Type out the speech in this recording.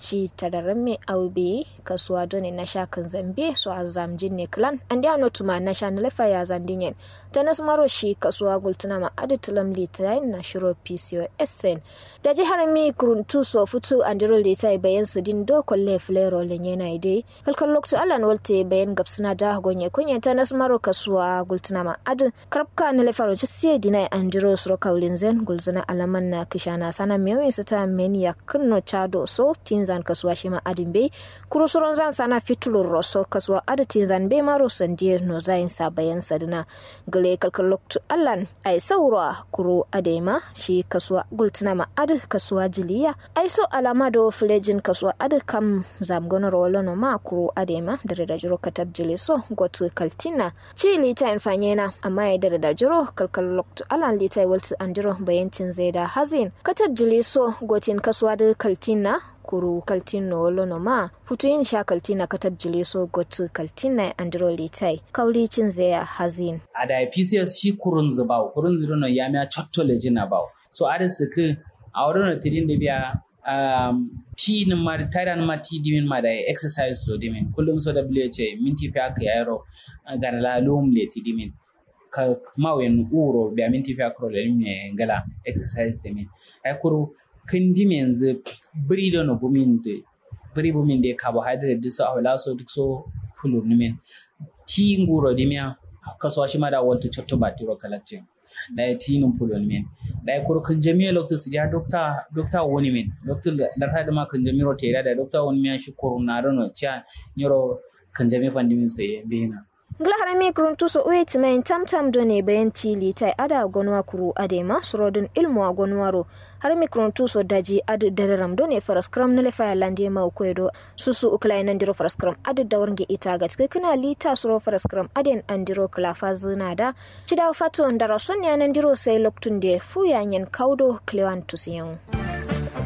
daji tadarame aube kasuwa done na shakan zambe so azamjin ne clan andi anotuma na shan lefa ya zandingen tanas maro shi kasuwa gultuna ma adatulam litain na shiro PCOS daji harami kuruntu so futu andiro litai bayan su din do kolle flero lenyena ide kalkal lokto alan walte bayan gapsuna da gonye kunye tanas maro kasuwa gultuna ma ad karabka na lefaro sai dinai andiro sro kaulin zen gulzuna alaman na kishana sana mewe sata meni ya kunno chado so tinzan kasuwa shima adimbe kurusuron zan sana fitulur roso kasuwa adu tinzan be maro sandie no zain sa bayan sadina gale kalkaloktu allan ai saura kuru adema shi kasuwa gultuna ma adu kasuwa jiliya ai so alama do flejin kasuwa adu kam zamgono rolono ma kuru adema da jiro katab jili so gotu kaltina ci lita infanyena amma ya da jiro kalkaloktu allan lita waltu andiro bayancin zaida hazin katab jili so gotin kasuwa da kaltina kuru kaltino wolono ma futuyin sha kaltina katab jile so gotu kaltina andro litai kaulicin zaya hazin ada PCS shi kurun zubau kurun zurono yamiya chotto lejina bau so ada suku awrono tidin da biya tin ma tairan ma ti dimin ma da exercise so dimin kullum so WH minti fa ka yaro garala lum le ti dimin ka mawen uro biya minti fa kro le ne ngala exercise dimin ay kuru kindi menzu biri da no buminde biri buminde carbohydrate diso awla so duk so fulur nimen ti nguro dimya kaso shi ma da wonto chotto batiro kalacin da ti num fulur nimen da ko kun jami'a doctor su ya doctor woni men doctor da ta da ma kun jami'ro te da doctor woni men shi corona rono cha nyoro kun jami'a fandimin so ye bena ngla harami kuruntu so wait main tamtam done bayan tili tai ada gonwa kuru adema surodun ilmu a gonwaro harami kuruntu so daji adu dararam done faraskram na lefa lande ma kwedo susu uklainan ndiro faraskram adu dawarnge ita ga kana lita suro faraskram aden andiro klafa zina da cida fato ndara sonya nan ndiro sai loktunde fuyanyen kaudo klewan tusiyan